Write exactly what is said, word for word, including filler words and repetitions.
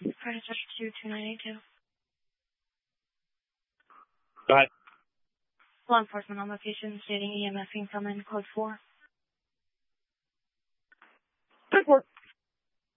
Friday, two two nine eight two. Go ahead. Law enforcement on location stating E M F incoming code four. Good work.